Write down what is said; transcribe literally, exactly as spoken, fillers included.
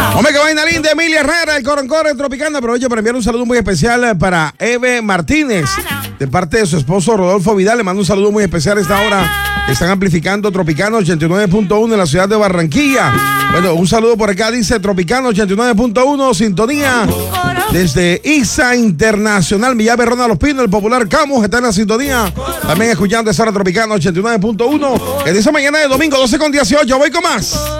Hombre, que vaina linda, Emilia Herrera, el Coroncore Tropicana. Aprovecho para enviar un saludo muy especial para Eve Martínez, de parte de su esposo Rodolfo Vidal. Le mando un saludo muy especial a esta hora. Están amplificando Tropicano ochenta y nueve punto uno en la ciudad de Barranquilla. Bueno, un saludo por acá, dice Tropicano ochenta y nueve punto uno, sintonía desde I S A Internacional, Villaverrona Los Pinos, el popular Camus está en la sintonía. También escuchando esa hora Tropicano ochenta y nueve punto uno. Que dice mañana de domingo doce con dieciocho. Voy con más.